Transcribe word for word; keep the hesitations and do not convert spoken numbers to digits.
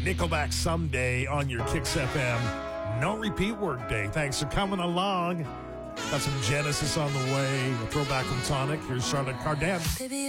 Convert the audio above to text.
Nickelback Someday on your Kicks F M. No repeat workday. Thanks for coming along. Got some Genesis on the way. A throwback from Tonic. Here's Charlotte Cardin.